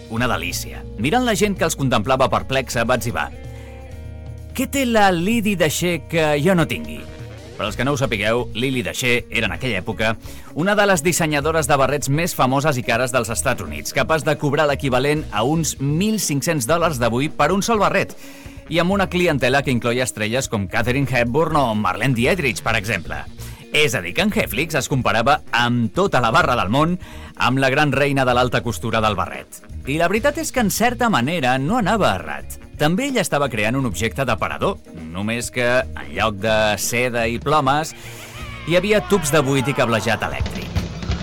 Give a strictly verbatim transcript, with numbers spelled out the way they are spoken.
una delícia. Mirant la gent que els contemplava perplexa, va etzibar: què té la Lily Daché que jo no tingui? Per als que no ho sapigueu, Lily Daché era en aquella època una de les dissenyadores de barrets més famoses i cares dels Estats Units, capaç de cobrar l'equivalent a uns mil cinc-cents dòlars d'avui per un sol barret, i amb una clientela que incloïa estrelles com Katharine Hepburn o Marlene Dietrich, per exemple. És a dir, que en Heflix es comparava amb tota la barra del món amb la gran reina de l'alta costura del barret. I la veritat és que, en certa manera, no anava errat. També ella estava creant un objecte d'aparador, només que, en lloc de seda i plomes, hi havia tubs de buit i cablejat elèctric.